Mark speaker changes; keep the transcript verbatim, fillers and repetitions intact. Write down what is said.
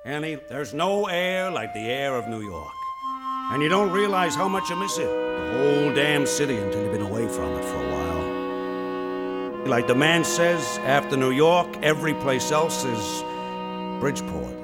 Speaker 1: Annie, there's no air like the air of New York. And you don't realize how much you miss it, the whole damn city, until you've been away from it for a while. Like the man says, after New York, every place else is Bridgeport.